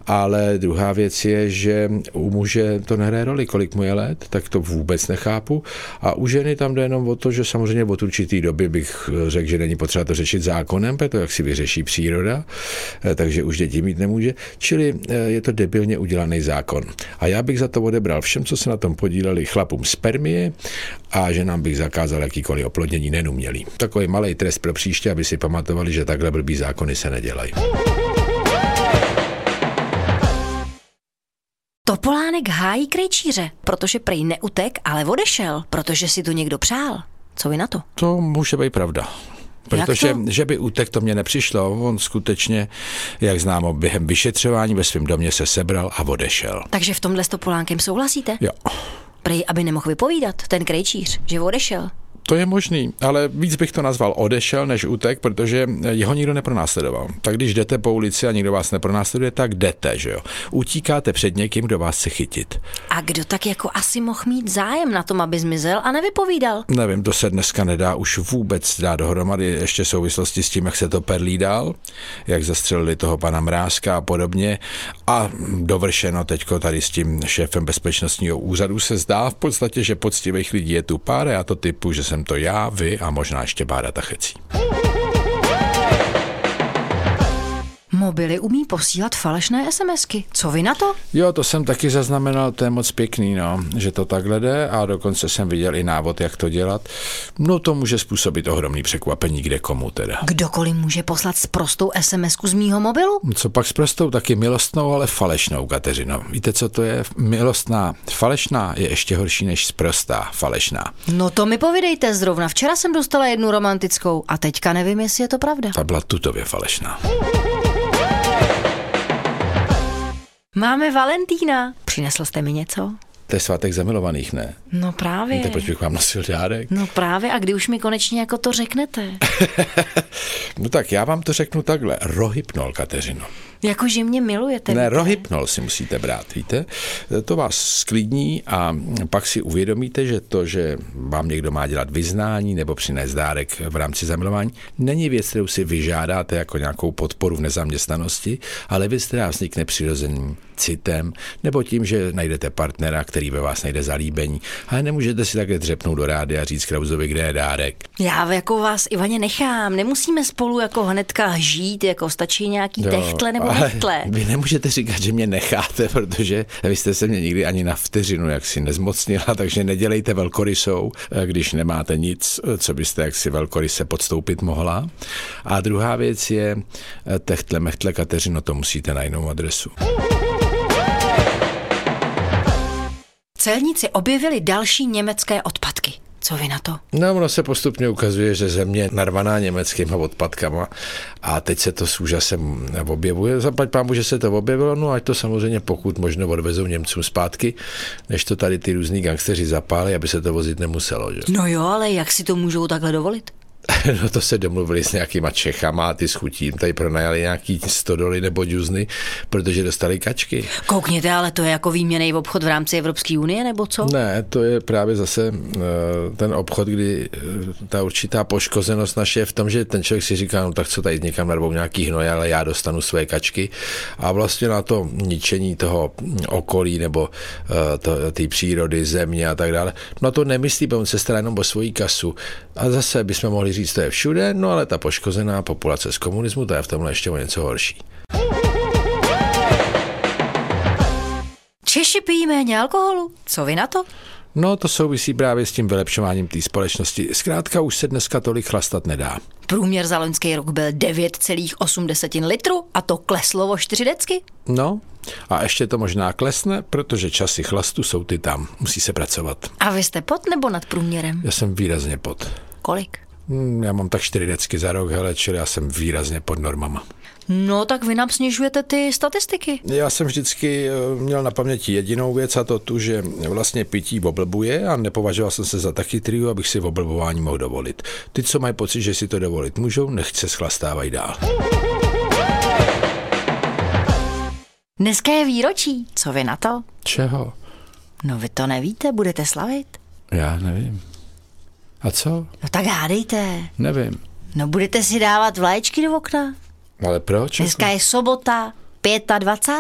ale druhá věc je, že u muže to nehraje roli, kolik mu je let, tak to vůbec nechápu. A u ženy tam jde jenom o to, že samozřejmě od určitý doby bych řekl, že není potřeba to řešit zákonem, protože jak si vyřeší příroda, takže už děti mít nemůže. Čili je to debilně udělaný zákon. A já bych za to odebral všem, co se na tom podíleli, chlapům spermie a ženám bych zakázal jakýkoliv oplodnění neumělý. Takový malý trest pro příště, aby si pamatovali, že takhle blbý zákony se nedělají. Topolánek hájí krejčíře, protože prej neutek, ale odešel, protože si to někdo přál. Co vy na to? To může být pravda. Protože, že by útek, to mě nepřišlo, on skutečně, jak známo, během vyšetřování ve svém domě se sebral a odešel. Takže v tomhle s Topolánkem souhlasíte? Jo. Prej, aby nemohl vypovídat, ten krejčíř, že odešel. To je možný, ale víc bych to nazval odešel než útek, protože jeho nikdo nepronásledoval. Tak když jdete po ulici a nikdo vás nepronásleduje, tak jdete, že jo. Utíkáte před někým, kdo vás chce chytit. A kdo tak jako asi mohl mít zájem na tom, aby zmizel a nevypovídal? Nevím, to se dneska nedá už vůbec dát dohromady, ještě v souvislosti s tím, jak se to perlí dál, jak zastřelili toho pana Mrázka a podobně. A dovršeno teďko tady s tím šéfem bezpečnostního úřadu se zdá v podstatě, že poctivých lidí je tu pár, já to typu, že jsem to já, vy a možná ještě Bára Tachecí. Mobily umí posílat falešné SMSky. Co vy na to? Jo, to jsem taky zaznamenal, to je moc pěkný, no, že to takhle jde a dokonce jsem viděl i návod, jak to dělat. No to může způsobit ohromný překvapení kde komu teda. Kdokoliv může poslat sprostou SMSku z mýho mobilu? Co pak sprostou, taky milostnou, ale falešnou, Kateřino. Víte, co to je? Milostná falešná je ještě horší než sprostá falešná. No to mi povídejte, zrovna včera jsem dostala jednu romantickou a teďka nevím, jestli je to pravda. Ta byla tutově falešná. Máme Valentína. Přinesl jste mi něco? To je svátek zamilovaných, ne? No právě. Víte, proč bych vám nosil dárek? No právě, a kdy už mi konečně jako to řeknete? No tak já vám to řeknu takhle. Rohypnol, Kateřino. Jakože mě milujete. Ne, rohypnol si musíte brát, víte? To vás sklidní a pak si uvědomíte, že to, že vám někdo má dělat vyznání nebo přinést dárek v rámci zamilování, není věc, kterou si vyžádáte jako nějakou podporu v nezaměstnanosti, ale věc, která vznikne přirozeným citem nebo tím, že najdete partnera, který ve vás najde zalíbení. Ale nemůžete si takhle dřepnout do rádia a říct Krausovi, kde je dárek. Já jako vás, Ivaně, nechám. Nemusíme spolu jako hnedka žít, jako stačí nějaký techtle nebo nechtle. Vy nemůžete říkat, že mě necháte, protože vy jste se mě nikdy ani na vteřinu jaksi nezmocnila, takže nedělejte velkorysou, když nemáte nic, co byste jaksi velkoryse podstoupit mohla. A druhá věc je techtle, mechtle, Kateřino, to musíte na jinou adresu. Celníci objevili další německé odpadky. Co vy na to? No, ono se postupně ukazuje, že země narvaná německýma odpadkama a teď se to s úžasem objevuje. Zaplať pámu, že se to objevilo, no ať to samozřejmě pokud možno odvezou Němcům zpátky, než to tady ty různý gangsteři zapálí, aby se to vozit nemuselo. Že? No jo, ale jak si to můžou takhle dovolit? No to se domluvili s nějakýma Čechama a ty s chutím tady pronajali nějaký stodoly nebo džuzny, protože dostali kačky. Koukněte, ale to je jako výměnný obchod v rámci Evropské unie, nebo co? Ne, to je právě zase ten obchod, kdy ta určitá poškozenost naše je v tom, že ten člověk si říká, no tak co tady někam narvou nějaký hnoj, ale já dostanu své kačky a vlastně na to ničení toho okolí nebo té přírody, země a tak dále. No to nemyslí, on se stará jenom o svoji kasu. A zase bychom mohli říct, to je všude, no ale ta poškozená populace z komunismu, to je v tomhle ještě o něco horší. Češi pijí méně alkoholu. Co vy na to? No to souvisí právě s tím vylepšováním té společnosti. Zkrátka už se dneska tolik chlastat nedá. Průměr za loňský rok byl 9,8 litru a to kleslo o 4 decky. No a ještě to možná klesne, protože časy chlastu jsou ty tam. Musí se pracovat. A vy jste pod nebo nad průměrem? Já jsem výrazně pod. Kolik? Já mám tak 4 decky za rok, hele, čili já jsem výrazně pod normama. No tak vy nám snižujete ty statistiky. Já jsem vždycky měl na paměti jedinou věc a to tu, že vlastně pití oblbuje a nepovažoval jsem se za taky triu, abych si oblbování mohl dovolit. Ty, co mají pocit, že si to dovolit můžou, nechť se schlastávají dál. Dneska je výročí. Co vy na to? Čeho? No vy to nevíte, budete slavit. Já nevím. A co? No tak hádejte. Nevím. No budete si dávat vlaječky do okna. Ale proč? Dneska je sobota, 25.